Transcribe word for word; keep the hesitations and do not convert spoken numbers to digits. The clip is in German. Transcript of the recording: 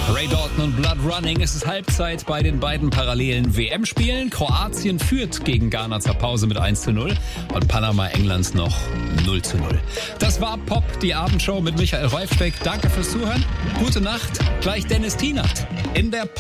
Ray Dalton und Blood Running. Es ist Halbzeit bei den beiden parallelen W M-Spielen. Kroatien führt gegen Ghana zur Pause mit eins zu null und Panama Englands noch null zu null. Das war Pop, die Abendshow mit Michael Räufspeck. Danke fürs Zuhören. Gute Nacht. Gleich Dennis Tienert in der